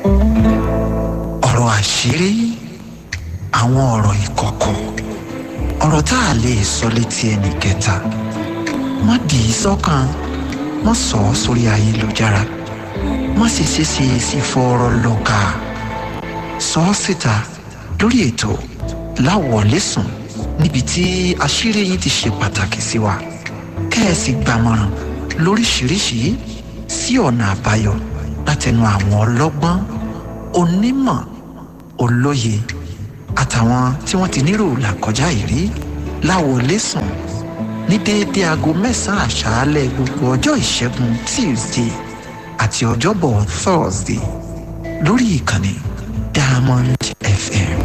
ọ̀rọ̀ àṣírí, àwọn ọ̀rọ̀ ìkọ̀kọ̀, ọ̀rọ̀ tá a lè sọ létí ẹnì kẹta. Má dì í sọ́kàn, má sọ ọ́ sórí ayélujára, má sì ṣeéṣe sí fọ́ọ̀rọ̀ lọ́ka. Sọ ọ́ síta lórí ètò Láwọ̀lẹ́sùn, níbi tí àṣírí yín ti ṣe pàtàkì sí wa. Kẹ́ẹ̀sì gbàmọ̀ràn lóríṣìíríṣìí sí ọ̀nà àbáyọ látẹnu àwọn ọlọ́gbọ́n, onímọ̀, olóye àtàwọn tí wọ́n ti nírò làkọjá ìrí. Láwọ̀lẹ́sùn ní déédéé aago 9 àṣálẹ́ gbogbo ọjọ́ ìṣẹ́gun Tuesday àti ọjọ́bọ̀ Thursday lórí ìkànnì Diamond